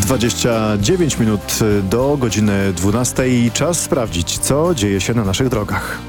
29 minut do godziny 12. Czas sprawdzić, co dzieje się na naszych drogach.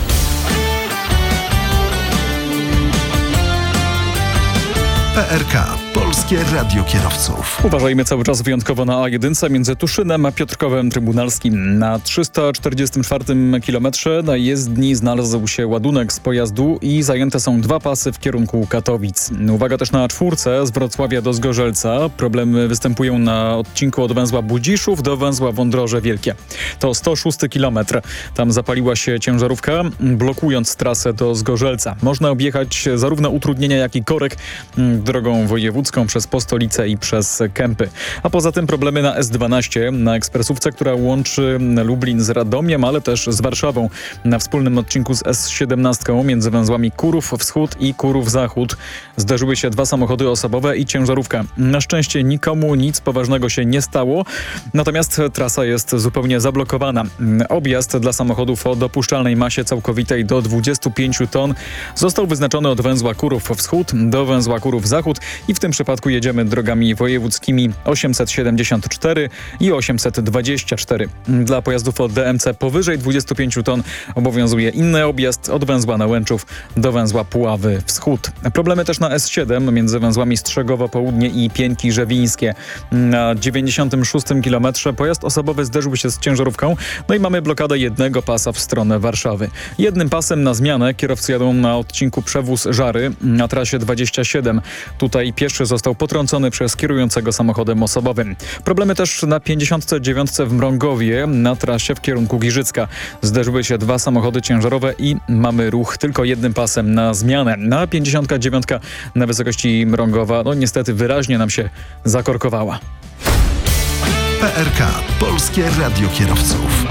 PRK. Polskie Radio Kierowców. Uważajmy cały czas wyjątkowo na A1 między Tuszynem a Piotrkowem Trybunalskim. Na 344 kilometrze na jezdni znalazł się ładunek z pojazdu i zajęte są 2 pasy w kierunku Katowic. Uwaga też na A4 z Wrocławia do Zgorzelca. Problemy występują na odcinku od węzła Budziszów do węzła Wądroże Wielkie. To 106 kilometr. Tam zapaliła się ciężarówka, blokując trasę do Zgorzelca. Można objechać zarówno utrudnienia, jak i korek drogą wojewódzką przez Postolicę i przez Kępy. A poza tym problemy na S12, na ekspresówce, która łączy Lublin z Radomiem, ale też z Warszawą. Na wspólnym odcinku z S17 między węzłami Kurów Wschód i Kurów Zachód zdarzyły się 2 samochody osobowe i ciężarówka. Na szczęście nikomu nic poważnego się nie stało, natomiast trasa jest zupełnie zablokowana. Objazd dla samochodów o dopuszczalnej masie całkowitej do 25 ton został wyznaczony od węzła Kurów Wschód do węzła Kurów Zachód i w tym przypadku jedziemy drogami wojewódzkimi 874 i 824. Dla pojazdów o DMC powyżej 25 ton obowiązuje inny objazd od węzła Nałęczów do węzła Puławy Wschód. Problemy też na S7 między węzłami Strzegowo Południe i Pieńki Żewińskie. Na 96 kilometrze pojazd osobowy zderzył się z ciężarówką, no i mamy blokadę jednego pasa w stronę Warszawy. Jednym pasem na zmianę kierowcy jadą na odcinku Przewóz Żary na trasie 27. Tutaj pieszy został potrącony przez kierującego samochodem osobowym. Problemy też na 59 w Mrągowie na trasie w kierunku Giżycka. Zderzyły się 2 samochody ciężarowe i mamy ruch tylko jednym pasem na zmianę. Na 59 na wysokości Mrągowa niestety wyraźnie nam się zakorkowała. PRK. Polskie Radio Kierowców.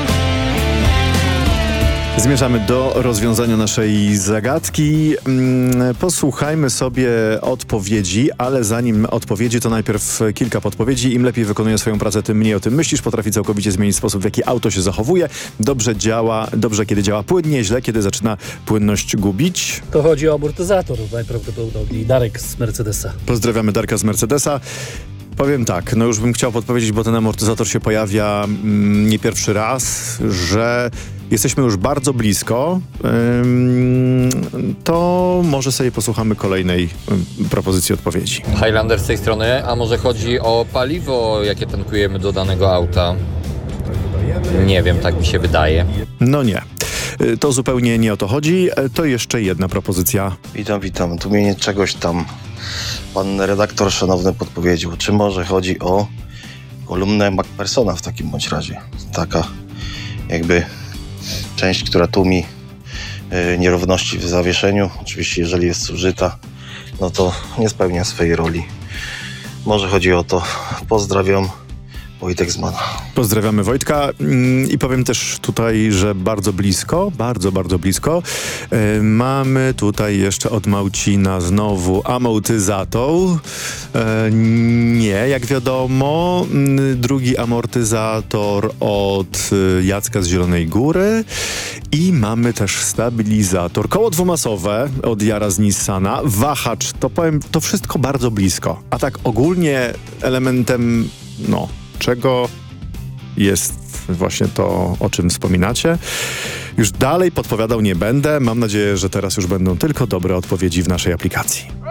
Zmierzamy do rozwiązania naszej zagadki. Posłuchajmy sobie odpowiedzi, ale zanim odpowiedzi, to najpierw kilka podpowiedzi. Im lepiej wykonuje swoją pracę, tym mniej o tym myślisz. Potrafi całkowicie zmienić sposób, w jaki auto się zachowuje. Dobrze, kiedy działa płynnie, źle, kiedy zaczyna płynność gubić. To chodzi o amortyzator najprawdopodobniej. Darek z Mercedesa. Pozdrawiamy Darka z Mercedesa. Powiem tak, już bym chciał podpowiedzieć, bo ten amortyzator się pojawia nie pierwszy raz, że jesteśmy już bardzo blisko, to może sobie posłuchamy kolejnej propozycji odpowiedzi. Highlander z tej strony, a może chodzi o paliwo, jakie tankujemy do danego auta? Nie wiem, tak mi się wydaje. No nie. To zupełnie nie o to chodzi. To jeszcze jedna propozycja. Witam. Tu mnie czegoś tam pan redaktor szanowny podpowiedział. Czy może chodzi o kolumnę MacPhersona w takim bądź razie? Taka jakby część, która tłumi nierówności w zawieszeniu. Oczywiście jeżeli jest zużyta, no to nie spełnia swojej roli. Może chodzi o to. Pozdrawiam. Wojtek z Mana. Pozdrawiamy Wojtka i powiem też tutaj, że bardzo blisko, bardzo blisko. Mamy tutaj jeszcze od Małcina znowu amortyzator. Nie, jak wiadomo, drugi amortyzator od Jacka z Zielonej Góry i mamy też stabilizator. Koło dwumasowe od Jara z Nissana. Wahacz, to powiem, to wszystko bardzo blisko. A tak ogólnie elementem, czego jest właśnie to, o czym wspominacie. Już dalej podpowiadał nie będę. Mam nadzieję, że teraz już będą tylko dobre odpowiedzi w naszej aplikacji.